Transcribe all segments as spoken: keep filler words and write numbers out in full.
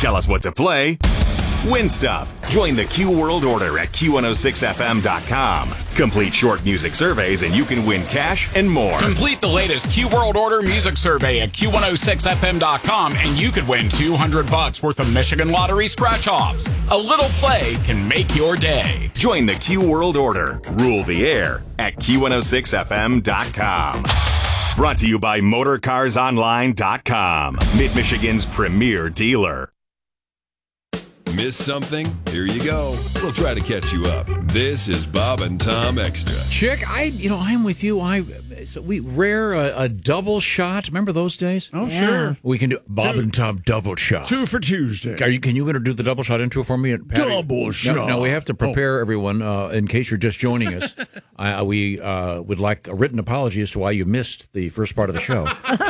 Tell us what to play. Win stuff. Join the Q World Order at Q one oh six F M dot com. Complete short music surveys and you can win cash and more. Complete the latest Q World Order music survey at Q one oh six F M dot com and you could win two hundred bucks worth of Michigan Lottery scratch-offs. A little play can make your day. Join the Q World Order. Rule the air at Q one oh six F M dot com. Brought to you by Motor Cars Online dot com. Mid-Michigan's premier dealer. Miss something? Here you go. We'll try to catch you up. This is Bob and Tom Extra. Chick, I, you know, I'm with you. I, so we rare a, a double shot. Remember those days? Oh, yeah. Sure. We can do Bob Two. and Tom double shot. Two for Tuesday. Are you? Can you do the double shot intro for me? Patty? Double shot. No, no, we have to prepare oh. everyone uh, in case you're just joining us. uh, we uh, would like a written apology as to why you missed the first part of the show.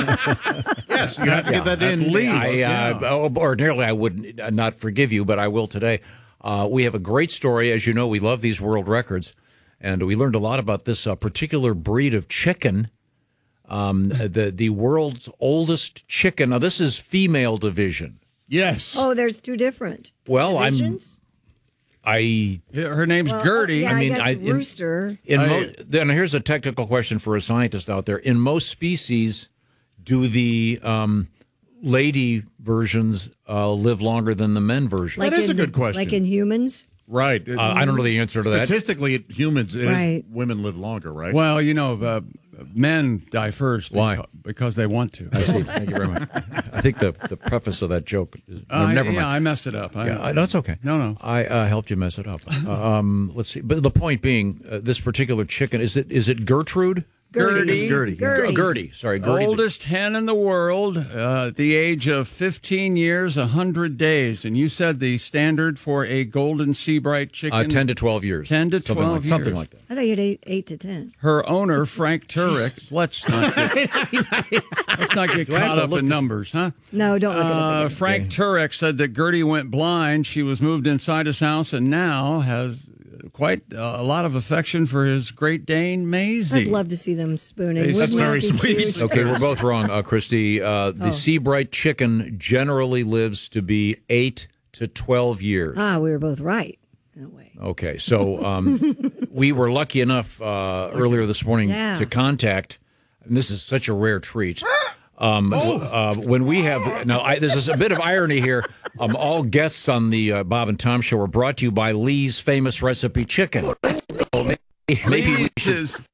Yes, you have to yeah, get that in. I, uh, yeah. Ordinarily, I would not forgive you, but I will today. Uh, we have a great story. As you know, we love these world records, and we learned a lot about this uh, particular breed of chicken, um, the the world's oldest chicken. Now, this is female division. Yes. Oh, there's two different Well, divisions? I'm... I Her name's well, Gertie. Yeah, I mean, I guess I, in, rooster. In I, mo- then here's a technical question for a scientist out there. In most species, do the um, lady versions uh, live longer than the men versions? That is in, a good question. Like in humans? Right. Uh, I don't know the answer to that. Statistically, it, humans, it Right. is, women live longer, right? Well, you know, uh, men die first. Why? Because, because they want to. I see. Thank you very much. I think the, the preface of that joke is no, Uh, never yeah, mind. I messed it up. I, Yeah, I, no, it's okay. No, no. I uh, helped you mess it up. Uh, um, let's see. But the point being, uh, this particular chicken, is it is it Gertrude? Gertie. It's Gertie. Gertie. G- Gertie. Sorry, Gertie. Oldest hen in the world, uh, at the age of fifteen years, one hundred days. And you said the standard for a golden sea bright chicken? Uh, ten to twelve years. ten to something twelve like, years. Something like that. I thought you had eight, eight to ten. Her owner, Frank Turek, let's not get, let's not get Do I have caught to up look in this- numbers, huh? No, don't look it Uh, up again. Frank Turek said that Gertie went blind. She was moved inside his house and now has quite uh, a lot of affection for his Great Dane, Maisie. I'd love to see them spooning. That's Wouldn't that very be sweet. cute? Okay, we're both wrong, uh, Christy. Uh, the Oh. sea bright chicken generally lives to be eight to twelve years. Ah, we were both right in a way. Okay, so um, we were lucky enough uh, earlier this morning Yeah. to contact, and this is such a rare treat. Um, uh, when we have now, I, there's a bit of irony here. Um, all guests on the uh, Bob and Tom Show are brought to you by Lee's Famous Recipe Chicken. So maybe, maybe we should. Is-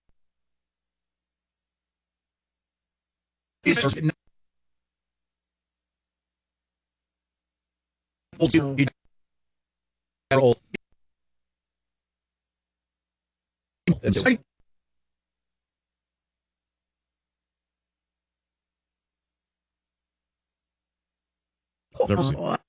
There's-